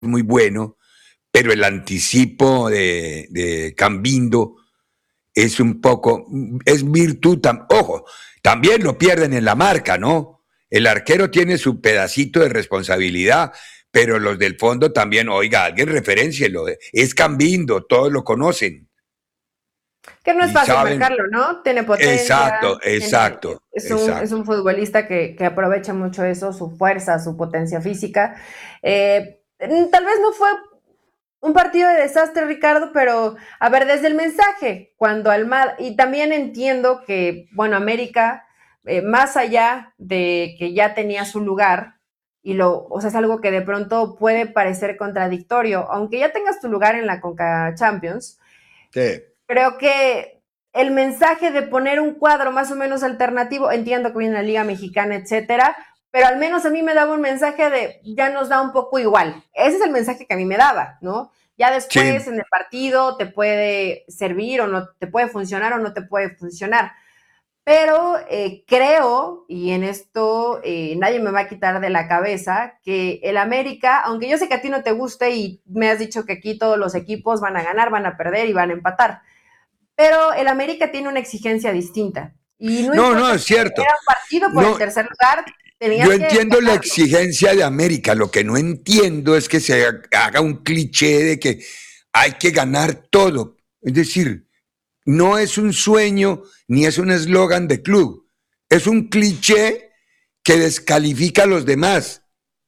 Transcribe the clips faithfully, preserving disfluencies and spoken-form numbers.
muy bueno, pero el anticipo de, de Cambindo es un poco, es virtud, tam, ojo, también lo pierden en la marca, ¿no? El arquero tiene su pedacito de responsabilidad, pero los del fondo también, oiga, alguien referéncielo, es Cambindo, todos lo conocen. Que no es Y fácil saben, marcarlo, ¿no? Tiene potencia, exacto, tiene, exacto, es un, es exacto. un futbolista que, que aprovecha mucho eso, su fuerza, su potencia física. Eh, tal vez no fue un partido de desastre, Ricardo, pero a ver, desde el mensaje, cuando Almada, y también entiendo que, bueno, América, eh, más allá de que ya tenía su lugar, y lo, o sea, es algo que de pronto puede parecer contradictorio, aunque ya tengas tu lugar en la Conca Champions, Sí. creo que el mensaje de poner un cuadro más o menos alternativo, entiendo que viene la Liga Mexicana, etcétera, pero al menos a mí me daba un mensaje de ya nos da un poco igual. Ese es el mensaje que a mí me daba, ¿no? Ya después Sí. en el partido te puede servir o no, te puede funcionar o no te puede funcionar. Pero eh, creo, y en esto eh, nadie me va a quitar de la cabeza, que el América, aunque yo sé que a ti no te guste y me has dicho que aquí todos los equipos van a ganar, van a perder y van a empatar, pero el América tiene una exigencia distinta. Y no No, no, importa es si cierto. era un partido por el No, tercer lugar, yo tenías que entiendo la ganarlo. exigencia de América, lo que no entiendo es que se haga un cliché de que hay que ganar todo. Es decir, no es un sueño ni es un eslogan de club, es un cliché que descalifica a los demás.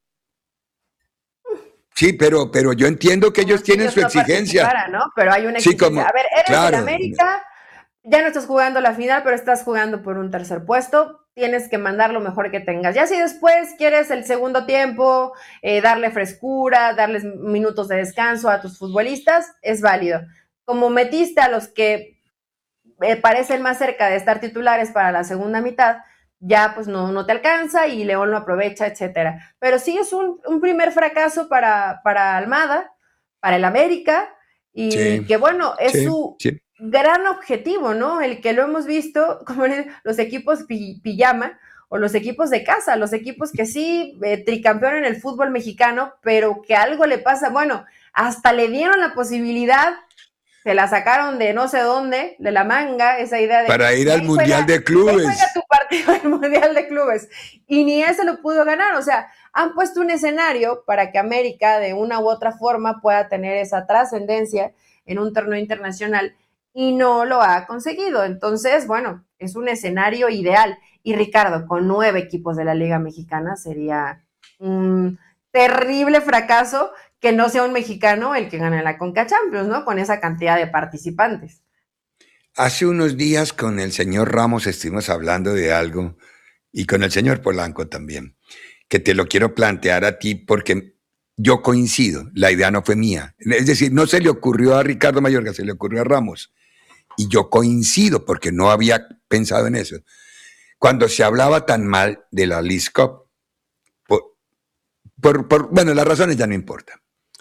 Sí, pero, pero yo entiendo que Como ellos si tienen ellos su no exigencia. participaran, ¿no? Pero hay una Sí, exigencia. como, A ver, eres el claro, América, ya no estás jugando la final, pero estás jugando por un tercer puesto. Tienes que mandar lo mejor que tengas. Ya si después quieres el segundo tiempo, eh, darle frescura, darles minutos de descanso a tus futbolistas, es válido. Como metiste a los que eh, parecen más cerca de estar titulares para la segunda mitad, ya pues no, no te alcanza y León lo aprovecha, etcétera. Pero sí es un, un primer fracaso para, para Almada, para el América, y sí, que bueno, es sí, su sí. gran objetivo, ¿no? El que lo hemos visto como los equipos pi pijama o los equipos de casa, los equipos que sí, eh, tricampeón en el fútbol mexicano, pero que algo le pasa, bueno, hasta le dieron la posibilidad, se la sacaron de no sé dónde, de la manga, esa idea de, Para ir ve al y juega, Mundial de ve y juega tu Clubes. partido del Mundial de Clubes. Y ni ese lo pudo ganar. O sea, han puesto un escenario para que América, de una u otra forma, pueda tener esa trascendencia en un torneo internacional y no lo ha conseguido. Entonces, bueno, es un escenario ideal. Y Ricardo, con nueve equipos de la Liga Mexicana, sería un terrible fracaso que no sea un mexicano el que gane la Conca Champions, ¿no? Con esa cantidad de participantes. Hace unos días con el señor Ramos estuvimos hablando de algo y con el señor Polanco también, que te lo quiero plantear a ti porque yo coincido, la idea no fue mía. Es decir, no se le ocurrió a Ricardo Mayorga, se le ocurrió a Ramos. Y yo coincido porque no había pensado en eso. Cuando se hablaba tan mal de la League Cup, por, por, por, bueno, las razones ya no importan.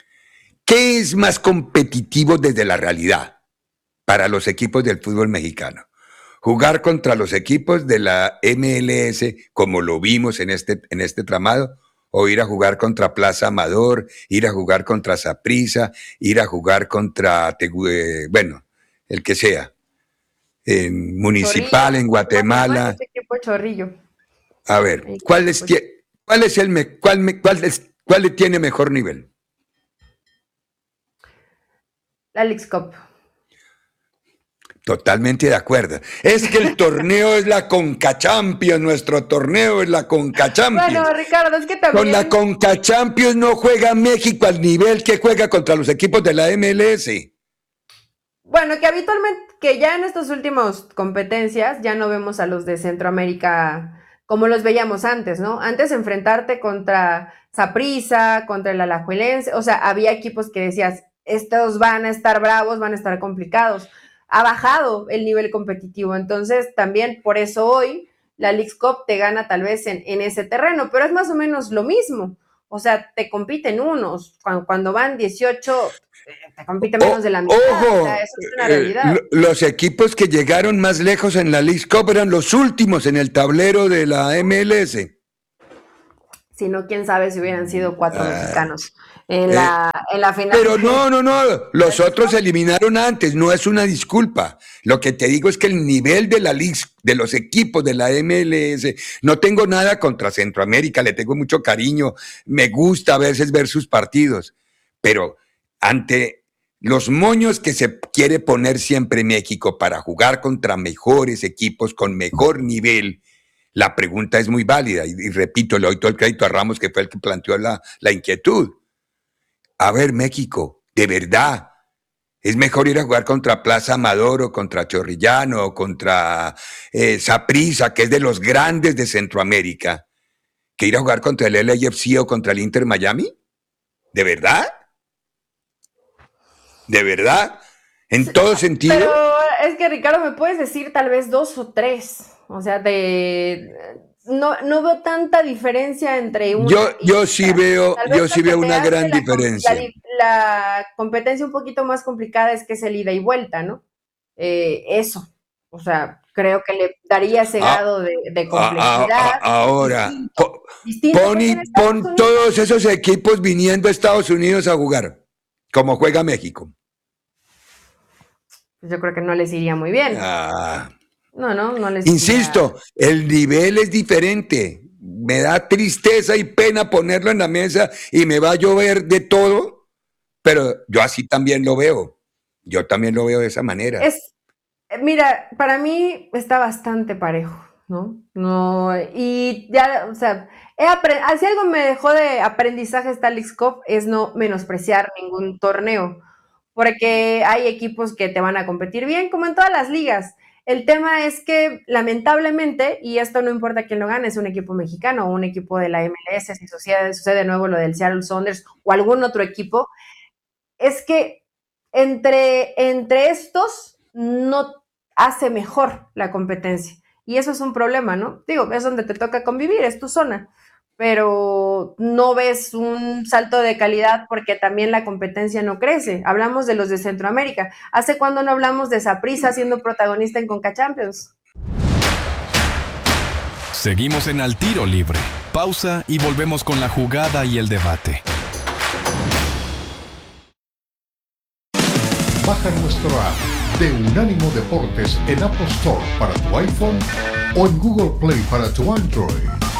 ¿Qué es más competitivo desde la realidad para los equipos del fútbol mexicano? Jugar contra los equipos de la M L S, como lo vimos en este, en este tramado, o ir a jugar contra Plaza Amador, ir a jugar contra Saprissa, ir a jugar contra, eh, bueno, el que sea, en Chorrillo, Municipal, en ¿cómo se llama Guatemala. este equipo Chorrillo? A ver, El ¿cuál es, equipo cuál es el me, cuál, me, cuál, es, cuál tiene mejor nivel? La Leagues Cup. Totalmente de acuerdo. Es que el torneo es la Conca Champions, nuestro torneo es la Conca Champions. Bueno, Ricardo, es que Con la también, Conca Champions no juega México al nivel que juega contra los equipos de la M L S. bueno, que habitualmente, que ya en estas últimas competencias ya no vemos a los de Centroamérica como los veíamos antes, ¿no? Antes enfrentarte contra Saprissa, contra el Alajuelense, o sea, había equipos que decías, estos van a estar bravos, van a estar complicados. Ha bajado el nivel competitivo, entonces también por eso hoy la Leagues Cup te gana tal vez en, en ese terreno, pero es más o menos lo mismo. O sea, te compiten unos, cuando, cuando van dieciocho, te compite menos de O, la mitad, o sea, ojo, eso es una eh, realidad. los equipos que llegaron más lejos en la League Cup eran los últimos en el tablero de la M L S. sino quién sabe si hubieran sido cuatro Ah, mexicanos en eh, la, en la final. pero no, no, no, los otros se eliminaron antes, no es una disculpa. Lo que te digo es que el nivel de la liga, de los equipos de la M L S, no tengo nada contra Centroamérica, le tengo mucho cariño, me gusta a veces ver sus partidos, pero ante los moños que se quiere poner siempre México para jugar contra mejores equipos con mejor nivel, la pregunta es muy válida y, y repito, le doy todo el crédito a Ramos, que fue el que planteó la, la inquietud. A ver, México, de verdad, es mejor ir a jugar contra Plaza Amador o contra Chorrillano o contra eh, Saprissa, que es de los grandes de Centroamérica, que ir a jugar contra el L A F C o contra el Inter Miami. ¿De verdad? ¿De verdad? ¿En todo sentido? Pero es que, Ricardo, me puedes decir tal vez dos o tres. O sea, de... No, no veo tanta diferencia entre una Yo, y yo otra. sí veo, Tal vez yo lo sí que veo te una hace gran la, diferencia. la, la competencia un poquito más complicada es que es el ida y vuelta, ¿no? Eh, eso. O sea, creo que le daría ese Ah, grado de, de a- a- complejidad a- ahora, distinto. po- Distinto pon, porque y- en Estados pon Unidos todos esos equipos viniendo a Estados Unidos a jugar, como juega México. yo creo que no les iría muy bien. Ah, No, no, no les iría. insisto, el nivel es diferente. Me da tristeza y pena ponerlo en la mesa y me va a llover de todo, pero yo así también lo veo. Yo también lo veo de esa manera. Es, mira, para mí está bastante parejo, ¿no? No, y ya, o sea, he apre- si algo me dejó de aprendizaje esta Leagues Cup es no menospreciar ningún torneo, porque hay equipos que te van a competir bien, como en todas las ligas. El tema es que, lamentablemente, y esto no importa quién lo gane, es un equipo mexicano o un equipo de la M L S, si sucede, sucede de nuevo lo del Seattle Sounders o algún otro equipo, es que entre, entre estos no hace mejor la competencia. Y eso es un problema, ¿no? Digo, es donde te toca convivir, es tu zona. Pero no ves un salto de calidad porque también la competencia no crece. Hablamos de los de Centroamérica. ¿Hace cuándo no hablamos de Saprissa siendo protagonista en Conca Champions? Seguimos en Al Tiro Libre. Pausa y volvemos con la jugada y el debate. Baja nuestro app de Unánimo Deportes en Apple Store para tu iPhone o en Google Play para tu Android.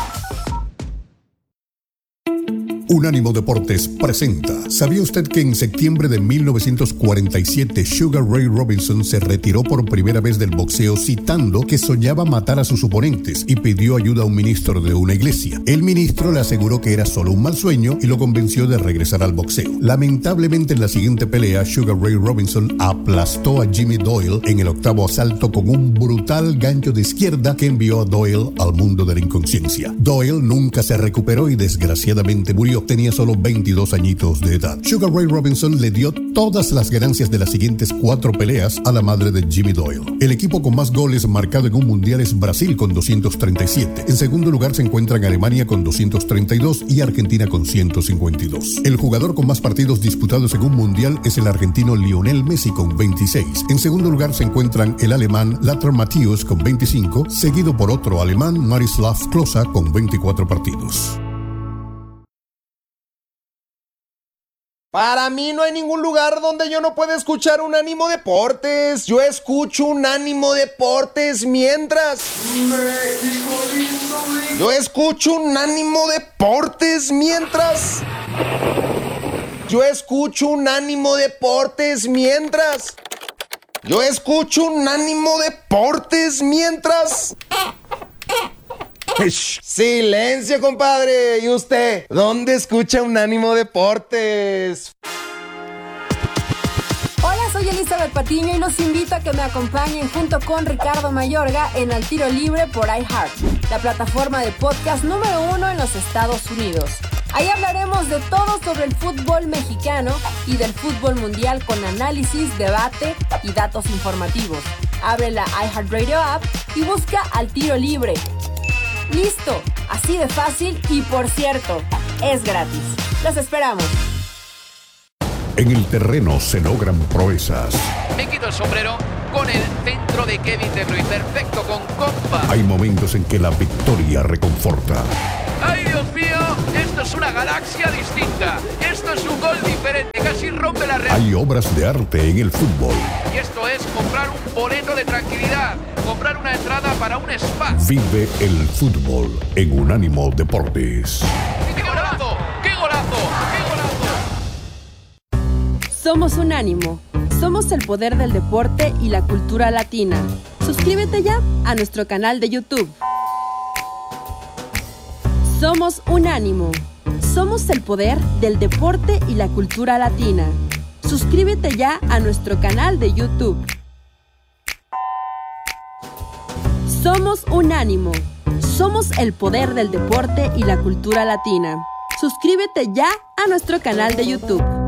Unánimo Deportes presenta. ¿Sabía usted que en septiembre de mil novecientos cuarenta y siete Sugar Ray Robinson se retiró por primera vez del boxeo citando que soñaba matar a sus oponentes y pidió ayuda a un ministro de una iglesia? El ministro le aseguró que era solo un mal sueño y lo convenció de regresar al boxeo. Lamentablemente, en la siguiente pelea, Sugar Ray Robinson aplastó a Jimmy Doyle en el octavo asalto con un brutal gancho de izquierda que envió a Doyle al mundo de la inconsciencia. Doyle nunca se recuperó y desgraciadamente murió. Tenía solo veintidós añitos de edad. Sugar Ray Robinson le dio todas las ganancias de las siguientes cuatro peleas a la madre de Jimmy Doyle. El equipo con más goles marcado en un mundial es Brasil con doscientos treinta y siete. En segundo lugar se encuentran Alemania con doscientos treinta y dos y Argentina con ciento cincuenta y dos. El jugador con más partidos disputados en un mundial es el argentino Lionel Messi con veintiséis. En segundo lugar se encuentran el alemán Lothar Matthäus con veinticinco, seguido por otro alemán, Miroslav Klose, con veinticuatro partidos. Para mí no hay ningún lugar donde yo no pueda escuchar Unánimo Deportes. Yo escucho Unánimo Deportes mientras... México lindo. Yo escucho Unánimo Deportes mientras... Yo escucho Unánimo Deportes mientras... Yo escucho Unánimo Deportes mientras... Silencio, compadre. ¿Y usted? ¿Dónde escucha Unánimo Deportes? Hola, soy Elizabeth Patiño y los invito a que me acompañen junto con Ricardo Mayorga en Al Tiro Libre por iHeart, la plataforma de podcast número uno en los Estados Unidos. Ahí hablaremos de todo sobre el fútbol mexicano y del fútbol mundial con análisis, debate y datos informativos. Abre la iHeartRadio app y busca Al Tiro Libre. ¡Listo! Así de fácil y, por cierto, es gratis. ¡Los esperamos! En el terreno se logran proezas. Me quito el sombrero con el centro de Kevin De Bruyne. Perfecto, con compa. Hay momentos en que la victoria reconforta. ¡Ay, Dios mío! Esto es una galaxia distinta. Esto es un gol diferente. Casi rompe la realidad. Hay obras de arte en el fútbol. Y esto es comprar un boleto de tranquilidad. Comprar una entrada para un spa. Vive el fútbol en Unánimo Deportes. ¡Qué golazo! ¡Qué golazo! ¡Qué golazo! Somos Unánimo. Somos el poder del deporte y la cultura latina. Suscríbete ya a nuestro canal de YouTube. Somos Unánimo. Somos el poder del deporte y la cultura latina. Suscríbete ya a nuestro canal de YouTube. Somos Unánimo. Somos el poder del deporte y la cultura latina. Suscríbete ya a nuestro canal de YouTube.